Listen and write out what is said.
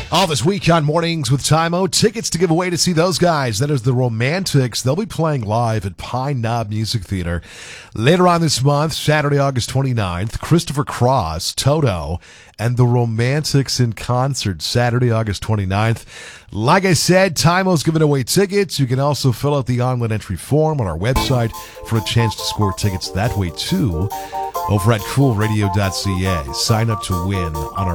All this week on Mornings with Tymo, tickets to give away to see those guys. That is the Romantics. They'll be playing live at Pine Knob Music Theater. Later on this month, Saturday, August 29th, Christopher Cross, Toto, and the Romantics in concert, Saturday, August 29th. Like I said, Tymo's giving away tickets. You can also fill out the online entry form on our website for a chance to score tickets that way, too, over at coolradio.ca. Sign up to win on our